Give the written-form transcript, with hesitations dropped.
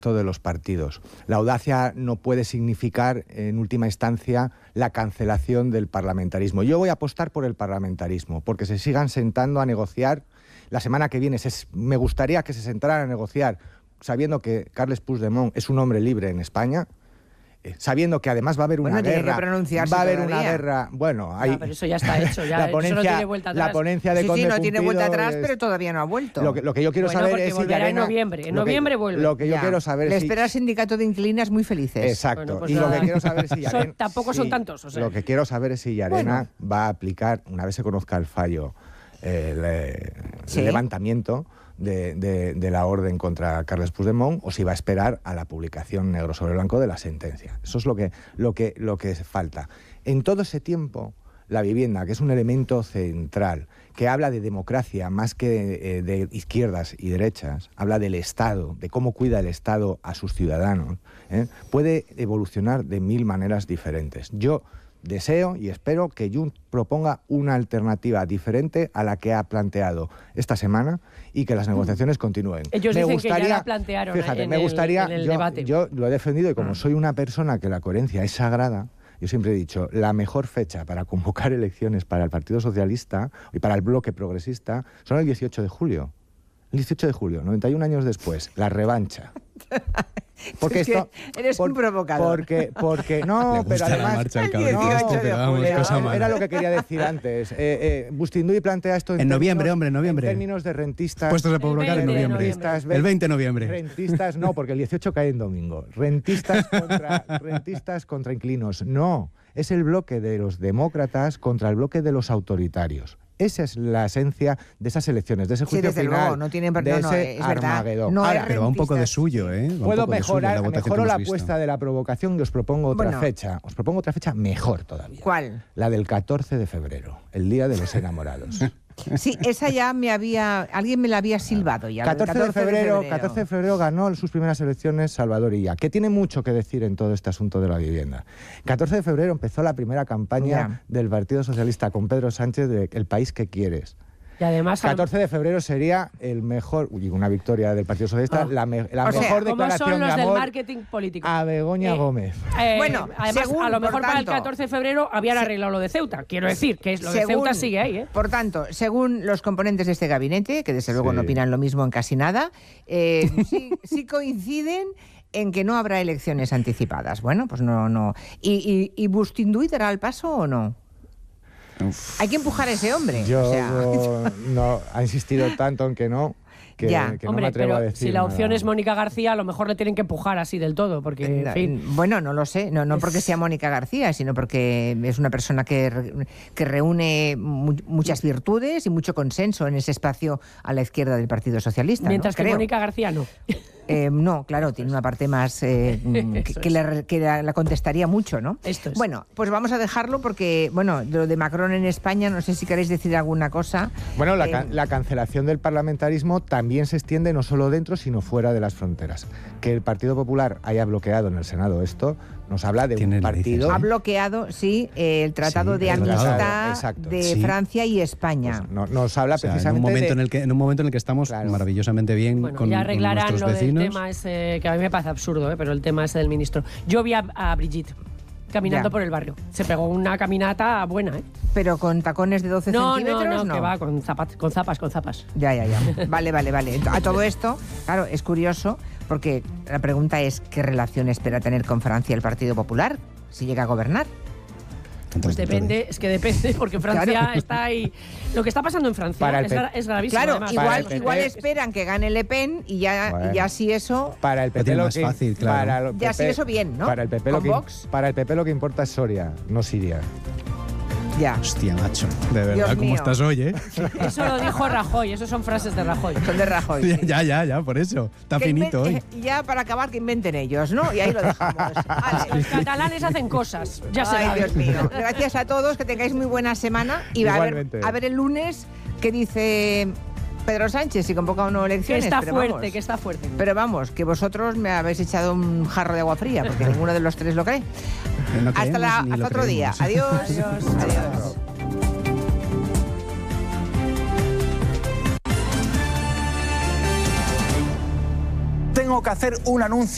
de los partidos. La audacia no puede significar, en última instancia, la cancelación del parlamentarismo. Yo voy a apostar por el parlamentarismo, porque se sigan sentando a negociar. La semana que viene me gustaría que se sentaran a negociar, sabiendo que Carles Puigdemont es un hombre libre en España, sabiendo que además va a haber una guerra. Va a haber una guerra. Bueno, hay. Pero eso ya está hecho. Ya, la ponencia, eso no tiene vuelta atrás. La ponencia de Conde no tiene vuelta atrás, es... pero todavía no ha vuelto. Lo que yo quiero saber es si Llarena... en noviembre. En noviembre vuelve. Lo que yo quiero saber Le es espera el sindicato de inquilinas muy felices. Exacto. Bueno, pues y lo que quiero saber es si Llarena... Tampoco son tantos. O sea. Lo que quiero saber es si Llarena va a aplicar, una vez se conozca el fallo, el levantamiento de la orden contra Carles Puigdemont, o si va a esperar a la publicación negro sobre blanco de la sentencia. Eso es lo que falta. En todo ese tiempo, la vivienda, que es un elemento central, que habla de democracia más que de izquierdas y derechas, habla del Estado, de cómo cuida el Estado a sus ciudadanos, puede evolucionar de 1000 maneras diferentes. Yo deseo y espero que Junts proponga una alternativa diferente a la que ha planteado esta semana y que las negociaciones continúen. Ellos dicen que ya la plantearon. Fíjate, me gustaría, en el debate. Yo lo he defendido, y como soy una persona que la coherencia es sagrada, yo siempre he dicho, la mejor fecha para convocar elecciones para el Partido Socialista y para el bloque progresista son el 18 de julio. El 18 de julio, 91 años después, la revancha. Porque eres un provocador. Porque no, pero además era lo que quería decir antes. Bustinduy plantea esto en noviembre, en términos de rentistas. Puestos a provocar en noviembre. El 20 de noviembre. Rentistas no, porque el 18 cae en domingo. Rentistas contra inquilinos. No, es el bloque de los demócratas contra el bloque de los autoritarios. Esa es la esencia de esas elecciones, de ese juicio final, de ese Armagedón. Pero va un poco de suyo, ¿eh? Puedo mejorar, mejoro la apuesta de la provocación y os propongo otra fecha. Os propongo otra fecha mejor todavía. ¿Cuál? La del 14 de febrero, el Día de los Enamorados. Sí, esa ya alguien me la había silbado ya. 14 de febrero ganó sus primeras elecciones Salvador Illa, que tiene mucho que decir en todo este asunto de la vivienda. 14 de febrero empezó la primera campaña del Partido Socialista con Pedro Sánchez de El país que quieres. Y además, 14 de febrero sería el mejor, una victoria del Partido Socialista, la mejor declaración de amor del marketing político a Begoña Gómez. Bueno, además, a lo mejor para el 14 de febrero habían arreglado lo de Ceuta. Quiero decir que lo de Ceuta sigue ahí. Por tanto, según los componentes de este gabinete, que desde luego no opinan lo mismo en casi nada, sí coinciden en que no habrá elecciones anticipadas. Bueno, pues no. ¿Y Bustinduy dará el paso o no? Hay que empujar a ese hombre. No ha insistido tanto en que no. Que no me atrevo a decir si la opción es Mónica García, a lo mejor le tienen que empujar así del todo, porque, en fin... Bueno, no lo sé, no porque sea Mónica García, sino porque es una persona que reúne muchas virtudes y mucho consenso en ese espacio a la izquierda del Partido Socialista. Mientras que Mónica García no. No, claro, tiene una parte más que la contestaría mucho, ¿no? Esto es. Bueno, pues vamos a dejarlo porque, lo de Macron en España, no sé si queréis decir alguna cosa. Bueno, la cancelación del parlamentarismo también se extiende no solo dentro, sino fuera de las fronteras. Que el Partido Popular haya bloqueado en el Senado esto, nos habla de un partido... Ha bloqueado, el Tratado de Amistad de Francia y España. Pues nos habla precisamente en un momento en el que estamos maravillosamente bien con nuestros vecinos. El tema es que a mí me parece absurdo, pero el tema es del ministro. Yo vi a Brigitte caminando por el barrio. Se pegó una caminata buena, ¿eh? Pero con tacones de 12 centímetros, no, que va con zapas. Ya. Vale. A todo esto, claro, es curioso, porque la pregunta es ¿qué relación espera tener con Francia el Partido Popular si llega a gobernar? Pues depende, porque Francia está ahí. Lo que está pasando en Francia es gravísimo. Claro, igual esperan que gane Le Pen y ya si eso... Para el PP más fácil, claro. Ya si eso bien, ¿no? Para el PP lo que importa es Soria, no Siria. Ya. Hostia, macho. De verdad, ¿cómo estás hoy, eh? Eso lo dijo Rajoy, eso son frases de Rajoy. Son de Rajoy. Sí. Ya, por eso. Está finito hoy. Ya para acabar, que inventen ellos, ¿no? Y ahí lo dejamos. Vale. Los catalanes hacen cosas, ya se sabe. Dios mío. Gracias a todos, que tengáis muy buena semana. Y a ver el lunes qué dice Pedro Sánchez, si convoca o no elecciones. Que está fuerte. Pero vamos, que vosotros me habéis echado un jarro de agua fría, porque ninguno de los tres lo cree. Hasta otro día. Adiós. Adiós. Tengo que hacer un anuncio.